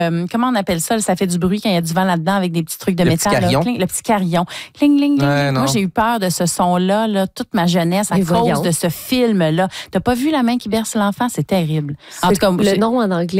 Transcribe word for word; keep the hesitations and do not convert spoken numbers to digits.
Euh, comment on appelle ça? Ça fait du bruit quand il y a du vent là-dedans avec des petits trucs de le métal. Petit Là, cling, le petit carillon. Cling, cling, cling. Ouais, Moi, j'ai eu peur de ce son-là là, toute ma jeunesse à Mais cause voyons. de ce film-là. T'as pas vu La main qui berce l'enfant? C'est terrible. En C'est tout cas, le j'ai- nom en anglais.